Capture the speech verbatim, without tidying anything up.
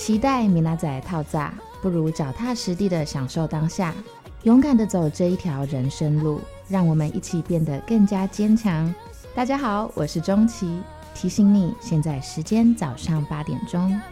期待米娜仔套炸，不如脚踏实地的享受当下，勇敢的走这一条人生路，让我们一起变得更加坚强。大家好，我是钟琪，提醒你现在时间早上八点钟。